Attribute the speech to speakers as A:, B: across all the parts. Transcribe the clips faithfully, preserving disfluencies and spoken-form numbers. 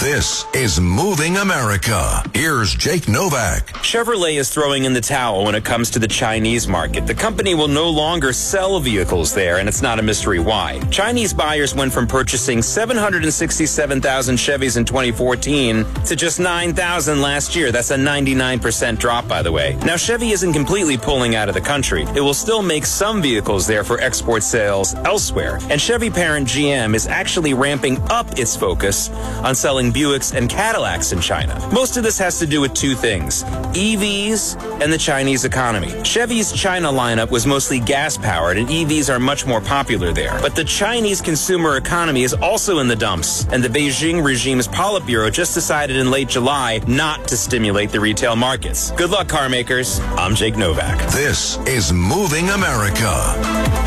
A: This is Moving America. Here's Jake Novak.
B: Chevrolet is throwing in the towel when it comes to the Chinese market. The company will no longer sell vehicles there, and it's not a mystery why. Chinese buyers went from purchasing seven hundred sixty-seven thousand Chevys in twenty fourteen to just nine thousand last year. That's a ninety-nine percent drop, by the way. Now, Chevy isn't completely pulling out of the country. It will still make some vehicles there for export sales elsewhere. And Chevy parent G M is actually ramping up its focus on selling Buicks and Cadillacs in China. Most of this has to do with two things: E Vs and the Chinese economy. Chevy's China lineup was mostly gas-powered, and E Vs are much more popular there. But the Chinese consumer economy is also in the dumps, and the Beijing regime's Politburo just decided in late July not to stimulate the retail markets. Good luck, car makers. I'm Jake Novak.
A: This is Moving America.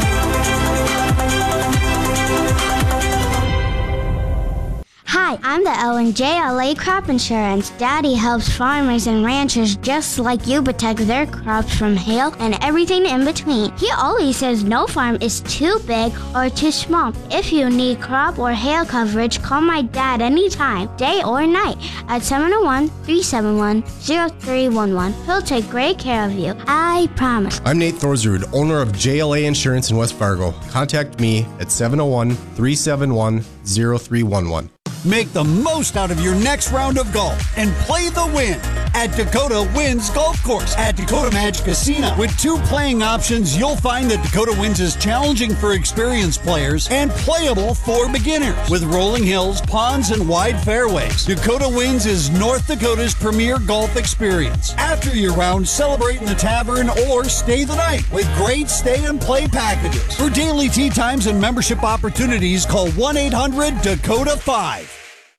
C: Hi, I'm the Ellen J L A Crop Insurance. Daddy helps farmers and ranchers just like you protect their crops from hail and everything in between. He always says no farm is too big or too small. If you need crop or hail coverage, call my dad anytime, day or night, at seven oh one, three seven one, oh three one one. He'll take great care of you. I promise.
D: I'm Nate Thorsrud, owner of J L A Insurance in West Fargo. Contact me at seven oh one, three seven one, oh three one one.
E: Make the most out of your next round of golf and play the win at Dakota Winds Golf Course at Dakota Match Casino. With two playing options, you'll find that Dakota Winds is challenging for experienced players and playable for beginners. With rolling hills, ponds, and wide fairways, Dakota Winds is North Dakota's premier golf experience. After your round, celebrate in the tavern or stay the night with great stay and play packages. For daily tee times and membership opportunities, call one eight hundred Dakota five.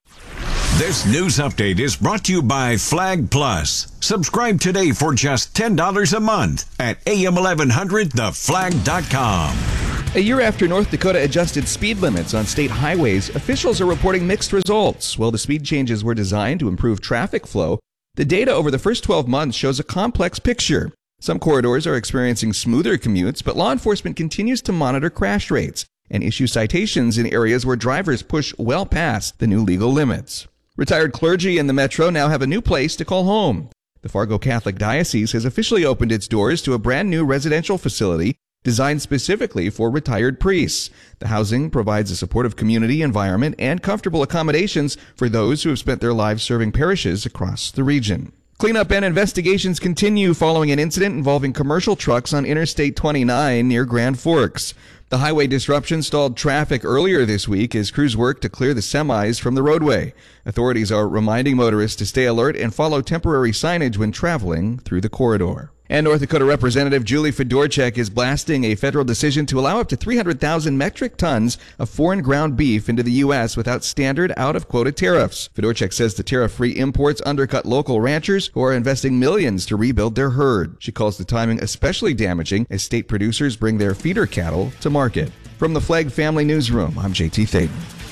F: This news update is brought to you by Flag Plus. Subscribe today for just ten dollars a month at A M eleven hundred the flag dot com.
G: A year after North Dakota adjusted speed limits on state highways, officials are reporting mixed results. While the speed changes were designed to improve traffic flow, the data over the first twelve months shows a complex picture. Some corridors are experiencing smoother commutes, but law enforcement continues to monitor crash rates and issue citations in areas where drivers push well past the new legal limits. Retired clergy in the metro now have a new place to call home. The Fargo Catholic Diocese has officially opened its doors to a brand new residential facility designed specifically for retired priests. The housing provides a supportive community environment and comfortable accommodations for those who have spent their lives serving parishes across the region. Cleanup and investigations continue following an incident involving commercial trucks on Interstate twenty-nine near Grand Forks. The highway disruption stalled traffic earlier this week as crews worked to clear the semis from the roadway. Authorities are reminding motorists to stay alert and follow temporary signage when traveling through the corridor. And North Dakota Representative Julie Fedorchak is blasting a federal decision to allow up to three hundred thousand metric tons of foreign ground beef into the U S without standard out-of-quota tariffs. Fedorchak says the tariff-free imports undercut local ranchers who are investing millions to rebuild their herd. She calls the timing especially damaging as state producers bring their feeder cattle to market. From the Flag Family Newsroom, I'm J T Thaden.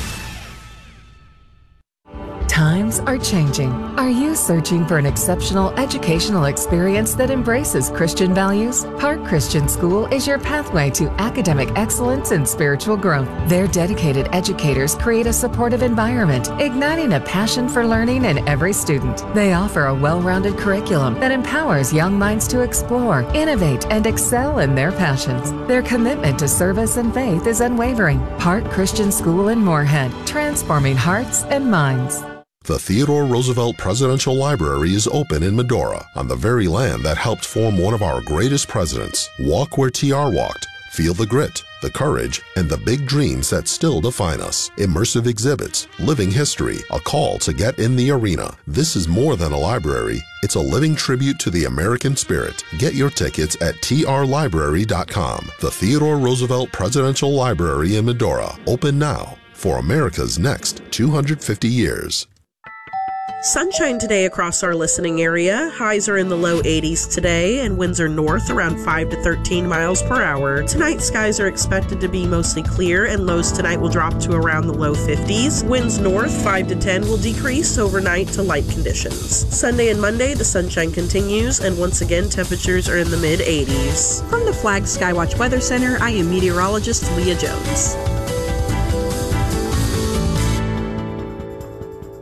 H: Times are changing. Are you searching for an exceptional educational experience that embraces Christian values? Park Christian School is your pathway to academic excellence and spiritual growth. Their dedicated educators create a supportive environment, igniting a passion for learning in every student. They offer a well-rounded curriculum that empowers young minds to explore, innovate, and excel in their passions. Their commitment to service and faith is unwavering. Park Christian School in Moorhead, transforming hearts and minds.
I: The Theodore Roosevelt Presidential Library is open in Medora, on the very land that helped form one of our greatest presidents. Walk where T R walked. Feel the grit, the courage, and the big dreams that still define us. Immersive exhibits, living history, a call to get in the arena. This is more than a library. It's a living tribute to the American spirit. Get your tickets at T R library dot com. The Theodore Roosevelt Presidential Library in Medora. Open now for America's next two hundred fifty years.
J: Sunshine today across our listening area. Highs are in the low eighties today, and winds are north around five to thirteen miles per hour. Tonight, skies are expected to be mostly clear, and lows tonight will drop to around the low fifties. Winds north five to ten will decrease overnight to light conditions. Sunday and Monday, the sunshine continues, and once again, temperatures are in the mid eighties.
K: From the Flag Skywatch Weather Center, I am meteorologist Leah Jones.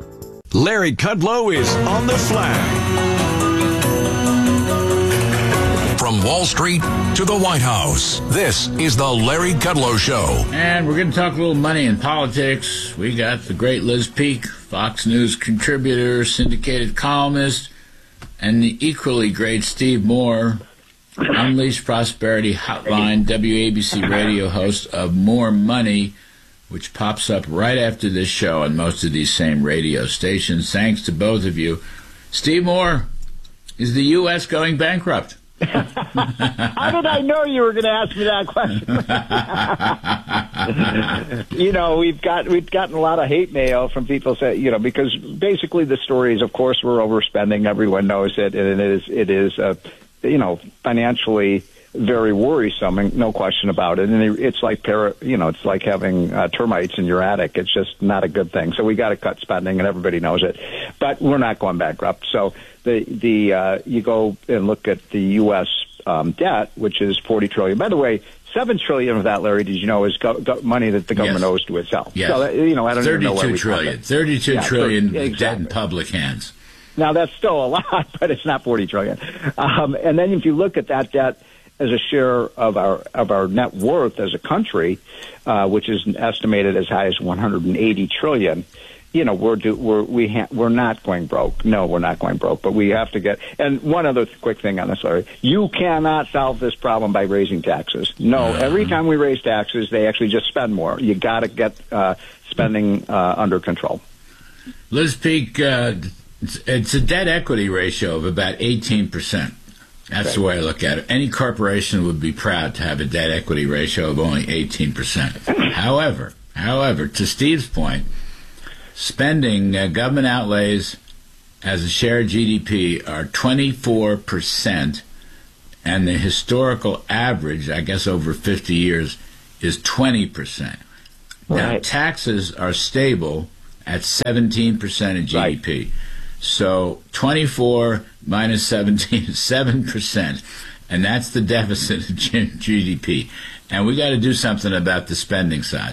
F: Larry Kudlow is on the flag.
A: From Wall Street to the White House, this is the Larry Kudlow Show.
L: And we're going to talk a little money and politics. We got the great Liz Peek, Fox News contributor, syndicated columnist, and the equally great Steve Moore, Unleashed Prosperity Hotline, W A B C radio host of More Money, which pops up right after this show on most of these same radio stations. Thanks to both of you. Steve Moore, is the U S going bankrupt?
M: How did I know you were going to ask me that question? You know, we've got we've gotten a lot of hate mail from people say, you know, because basically the story is, of course, we're overspending. Everyone knows it, and it is it is uh, you know, financially very worrisome, and no question about it. And it's like para, you know, it's like having uh, termites in your attic. It's just not a good thing. So we got to cut spending, and everybody knows it. But we're not going bankrupt. So the the uh, you go and look at the U S um, debt, which is forty trillion. By the way, seven trillion of that, Larry, did you know, is go- go- money that the government yes. owes to itself.
L: Yes.
M: So that, you know, I don't even know where we
L: trillion. Thirty-two yeah, trillion
M: exactly.
L: debt in public hands.
M: Now that's still a lot, but it's not forty trillion. Um, and then if you look at that debt as a share of our of our net worth as a country, uh, which is estimated as high as one hundred eighty trillion. You know, we're do, we're we ha- we're not going broke. No, we're not going broke. But we have to get. And one other th- quick thing on this, Larry, you cannot solve this problem by raising taxes. No, mm-hmm. Every time we raise taxes, they actually just spend more. You got to get uh, spending uh, under control.
L: Liz Peek, uh, it's, it's a debt equity ratio of about eighteen percent. That's the way I look at it. Any corporation would be proud to have a debt equity ratio of only eighteen percent. However, however, to Steve's point, spending uh, government outlays as a share of G D P are twenty-four percent, and the historical average, I guess over fifty years, is twenty percent. Right. Now, taxes are stable at seventeen percent of G D P. Right. So twenty-four minus seventeen is seven percent, and that's the deficit of G D P. And we got to do something about the spending side.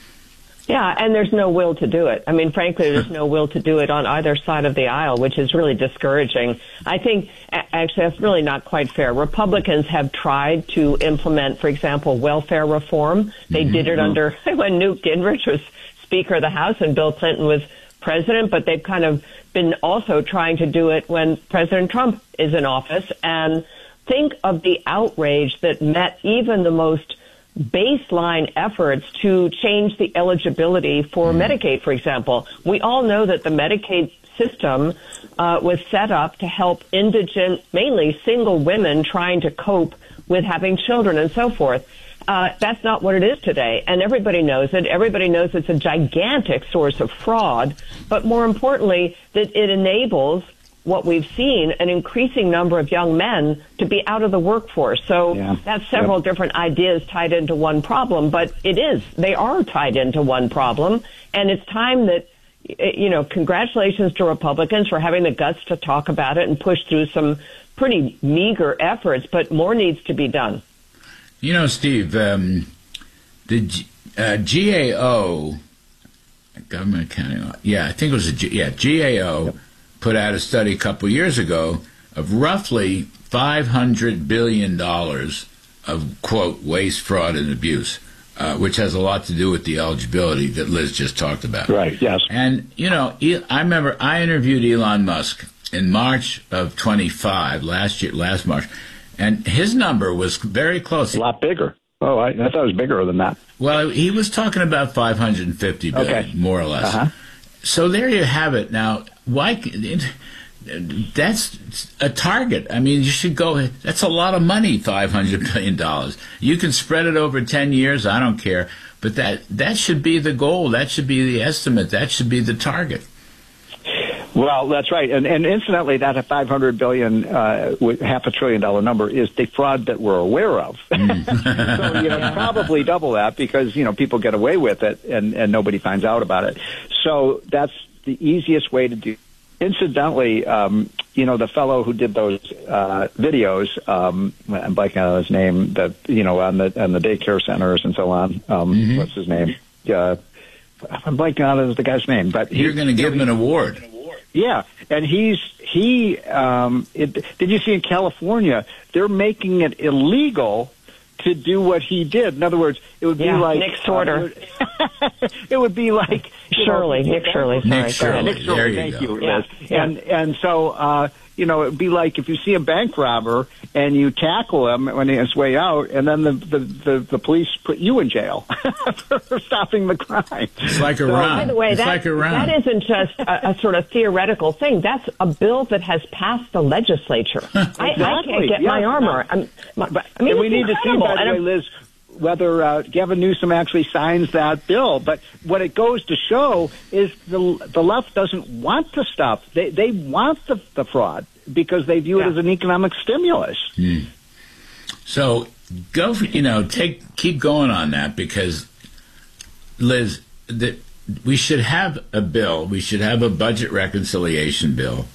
N: Yeah, and there's no will to do it. I mean, frankly, there's no will to do it on either side of the aisle, which is really discouraging. I think, actually, that's really not quite fair. Republicans have tried to implement, for example, welfare reform. They mm-hmm. did it under when Newt Gingrich was Speaker of the House and Bill Clinton was president, but they've kind of been also trying to do it when President Trump is in office. And think of the outrage that met even the most baseline efforts to change the eligibility for mm. Medicaid, for example. We all know that the Medicaid system uh, was set up to help indigent, mainly single women trying to cope with having children and so forth. Uh, that's not what it is today, and everybody knows it. Everybody knows it's a gigantic source of fraud, but more importantly, that it enables what we've seen, an increasing number of young men to be out of the workforce. So yeah. that's several yep. different ideas tied into one problem, but it is. They are tied into one problem, and it's time that, you know, congratulations to Republicans for having the guts to talk about it and push through some pretty meager efforts, but more needs to be done.
L: You know, Steve, um, the G, uh, G A O, Government Accounting, yeah, I think it was a G, yeah, G A O yep. put out a study a couple years ago of roughly five hundred billion dollars of, quote, waste, fraud, and abuse, uh, which has a lot to do with the eligibility that Liz just talked about.
M: Right, yes.
L: And, you know, I remember I interviewed Elon Musk in March of twenty-five, last year, last March, and his number was very close.
M: A lot bigger. Oh, I, I thought it was bigger than that.
L: Well, he was talking about five hundred fifty billion, okay. more or less.
M: Uh-huh.
L: So there you have it. Now, why? That's a target. I mean, you should go. That's a lot of money, five hundred billion dollars. You can spread it over ten years. I don't care. But that that should be the goal. That should be the estimate. That should be the target.
M: Well, that's right. And, and incidentally, that five hundred billion dollars, uh, half a trillion dollar number is the fraud that we're aware of. Mm. So, you know, probably double that because, you know, people get away with it and, and nobody finds out about it. So that's the easiest way to do. Incidentally, um, you know, the fellow who did those uh, videos, um, I'm blanking on his name, the, you know, on the, on the daycare centers and so on. Um, mm-hmm. What's his name? Uh, I'm blanking on the guy's name. But
L: You're going to give him an award.
M: Yeah, and he's he. Um, it, did you see in California? They're making it illegal to do what he did. In other words, it would
N: yeah,
M: be like
N: Nick Sorter.
M: Uh, it would be like
N: Shirley,
M: know,
N: Nick Shirley. Sorry.
L: Nick Shirley.
M: Nick Shirley.
L: There you
M: Thank
L: go.
M: you,
N: Yeah.
M: Liz.
N: Yeah.
M: And and so uh, you know, it'd be like if you see a bank robber and you tackle him when he's on his way out, and then the the, the, the police put you in jail for stopping the crime.
L: It's like a
M: So-
L: round.
N: By the way,
L: it's
N: that,
L: like a round.
N: that isn't just a, a sort of theoretical thing. That's a bill that has passed the legislature. I, I can't
M: Exactly.
N: get my
M: Yeah.
N: arm around. I'm- my- I mean,
M: and we
N: it's
M: need to see,
N: incredible.
M: by the
N: And
M: way,
N: I'm-
M: Liz, whether uh, Gavin Newsom actually signs that bill. But what it goes to show is the the left doesn't want to stop. They they want the, the fraud because they view it
N: Yeah.
M: as an economic stimulus.
L: Mm. So go for, you know, take keep going on that, because Liz, that we should have a bill. We should have a budget reconciliation bill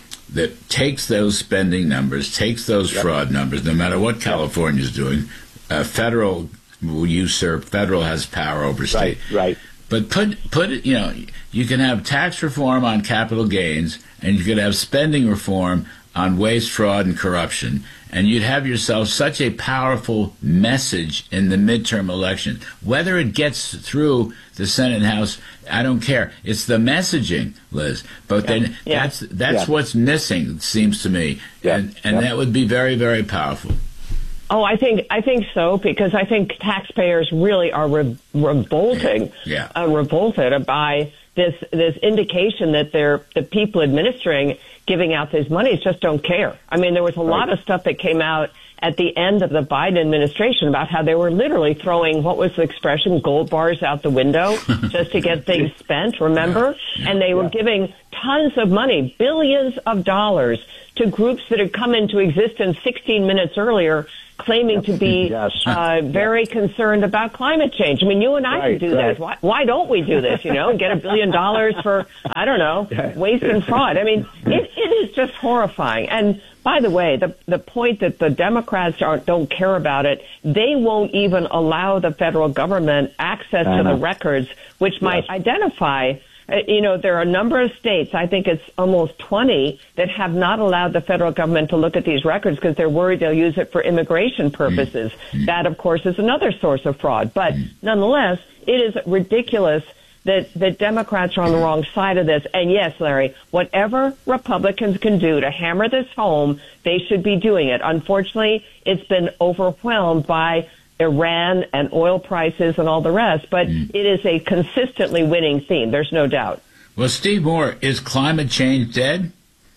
L: that takes those spending numbers, takes those
M: Yep.
L: fraud numbers, no matter what California's doing. Uh, federal will usurp. Federal has power over state.
M: Right, right.
L: But put put it, you know, you can have tax reform on capital gains, and you could have spending reform on waste, fraud, and corruption, and you'd have yourself such a powerful message in the midterm election. Whether it gets through the Senate and House, I don't care. It's the messaging, Liz. But
N: Yeah.
L: then
N: Yeah.
L: that's that's
M: Yeah.
L: what's missing, it seems to me,
M: Yeah.
L: and and
M: Yeah.
L: that would be very, very powerful.
N: Oh, I think I think so, because I think taxpayers really are re- revolting,
L: Yeah.
N: uh, revolted by this this indication that they're the people administering, giving out these monies just don't care. I mean, there was a lot of stuff that came out at the end of the Biden administration about how they were literally throwing, what was the expression, gold bars out the window just to get things spent, remember? And they were giving tons of money, billions of dollars, to groups that had come into existence sixteen minutes earlier, claiming to be
M: Yes.
N: uh, very concerned about climate change. I mean, you and I
M: Right,
N: can do
M: right.
N: this. Why, why don't we do this, you know, and get a billion dollars for, I don't know, waste and fraud? I mean, it, it is just horrifying. And by the way, the the point that the Democrats aren't, don't care about it, they won't even allow the federal government access
M: I
N: to
M: know.
N: the records, which might
M: Yes.
N: identify, uh, you know, there are a number of states, I think it's almost twenty, that have not allowed the federal government to look at these records because they're worried they'll use it for immigration purposes. That, of course, is another source of fraud. But nonetheless, it is ridiculous that the Democrats are on the wrong side of this. And yes, Larry, whatever Republicans can do to hammer this home, they should be doing it. Unfortunately, it's been overwhelmed by Iran and oil prices and all the rest, but it is a consistently winning theme. There's no doubt.
L: Well, Steve Moore, is climate change dead?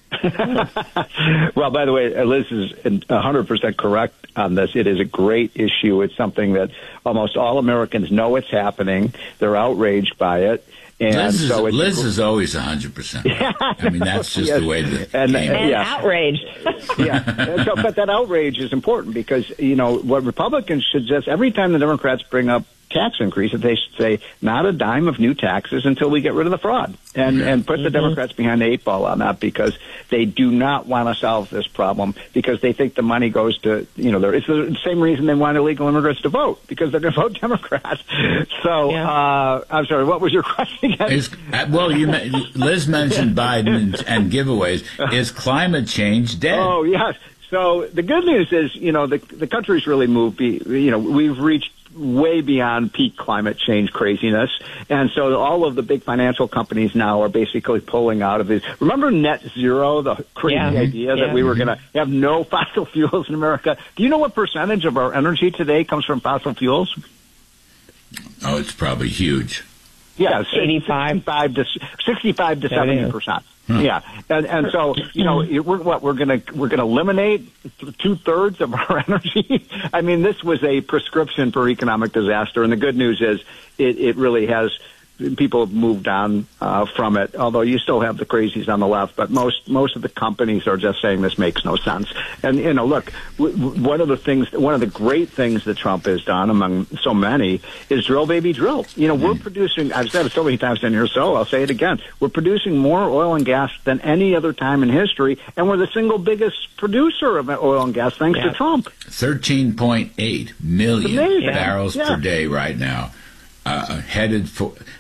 M: Well, by the way, Liz is one hundred percent correct on this. It is a great issue. It's something that almost all Americans know it's happening. They're outraged by it. And
L: Liz, is,
M: so it's
L: Liz is always one hundred percent. I mean, that's just
M: Yes.
L: the way the
M: And-
L: game
N: And
L: is.
M: Yeah.
N: outraged.
M: yeah. And so, but that outrage is important because, you know, what Republicans should just, every time the Democrats bring up tax increases, they should say, not a dime of new taxes until we get rid of the fraud. And
L: Yeah.
M: and put the
N: Mm-hmm.
M: Democrats behind the eight ball on that, because they do not want to solve this problem, because they think the money goes to, you know, they're- it's the same reason they want illegal immigrants to vote, because they're going to vote Democrat. So,
N: Yeah.
M: uh, I'm sorry, what was your question again?
L: Is, uh, well, you me- Liz mentioned Biden and, and giveaways. Is climate change dead?
M: Oh, yes. So the good news is, you know, the the country's really moved. Be, you know, we've reached way beyond peak climate change craziness, and so all of the big financial companies now are basically pulling out of it. Remember net zero, the crazy
N: Yeah.
M: idea that
N: Yeah.
M: we were going to have no fossil fuels in America? Do you know what percentage of our energy today comes from fossil fuels?
L: Oh, it's probably huge.
M: Yeah,
N: eighty-five
M: sixty-five to sixty-five to
N: That
M: seventy
N: is.
M: percent. Yeah, and and so you know we're what we're gonna we're gonna eliminate two thirds of our energy. I mean, this was a prescription for economic disaster, and the good news is it it really has. People have moved on uh, from it, although you still have the crazies on the left. But most most of the companies are just saying this makes no sense. And you know, look, w- w- one of the things, one of the great things that Trump has done, among so many, is drill, baby, drill. You know, we're producing. I've said it so many times in here, so I'll say it again. We're producing more oil and gas than any other time in history, and we're the single biggest producer of oil and gas thanks
N: Yeah.
M: to Trump.
L: thirteen point eight million
M: Amazing.
L: barrels
M: Yeah.
L: per day right now. Uh, headed for,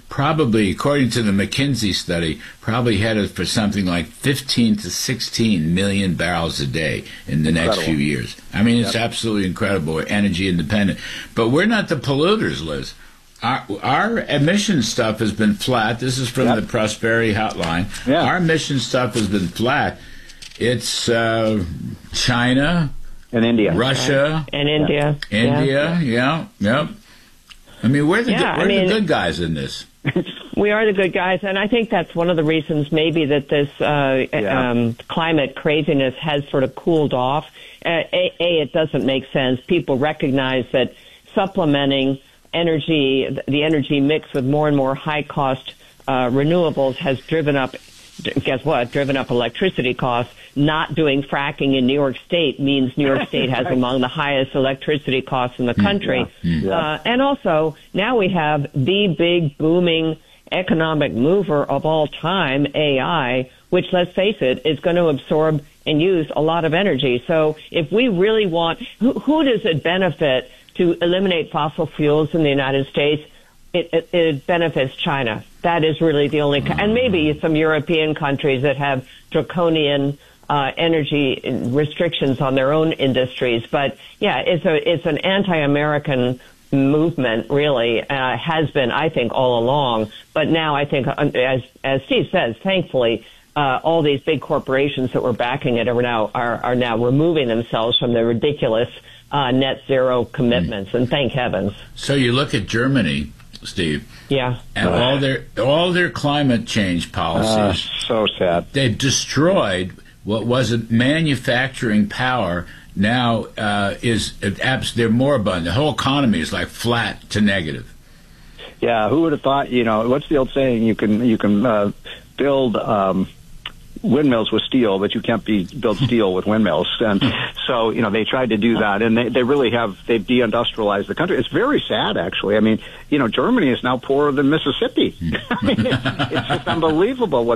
L: probably, according to the McKinsey study, probably headed for something like fifteen to sixteen million barrels a day in the next
M: Incredible.
L: few years. I mean, it's
M: Yep.
L: absolutely incredible. We're energy independent. But we're not the polluters, Liz. Our, our emission stuff has been flat. This is from
M: Yep.
L: the Prosperity Hotline.
M: Yeah.
L: Our emission stuff has been flat. It's uh, China
M: and India,
L: Russia,
N: and India,
L: India. Yeah, yeah. I mean, we're the
N: Yeah,
L: good, we're
N: I mean-
L: the good guys in this.
N: We are the good guys, and I think that's one of the reasons maybe that this uh,
M: Yeah.
N: um, climate craziness has sort of cooled off. Uh, a, a, it doesn't make sense. People recognize that supplementing energy, the energy mix with more and more high-cost uh, renewables has driven up, guess what, driven up electricity costs. Not doing fracking in New York State means New York State has among the highest electricity costs in the country.
M: Yeah.
N: Uh, and also, now we have the big booming economic mover of all time, A I, which, let's face it, is going to absorb and use a lot of energy. So if we really want, who, who does it benefit to eliminate fossil fuels in the United States? It, it, it benefits China. That is really the only, and maybe some European countries that have draconian uh, energy restrictions on their own industries. But yeah, it's a it's an anti-American movement, really, uh, has been, I think, all along. But now I think, as as Steve says, thankfully, uh, all these big corporations that were backing it are now are, are now removing themselves from the ridiculous uh, net zero commitments, and thank heavens.
L: So you look at Germany, Steve.
N: Yeah.
L: And all their all their climate change policies.
M: Uh, so sad.
L: They've destroyed what was a manufacturing power. Now uh, is abs- they're moribund. The whole economy is like flat to negative.
M: Yeah, who would have thought? You know, what's the old saying? You can you can uh, build um, windmills with steel, but you can't be build steel with windmills. And so, you know, they tried to do that, and they, they really have they've deindustrialized the country. It's very sad, actually. I mean, you know, Germany is now poorer than Mississippi. I mean, it's, it's just unbelievable what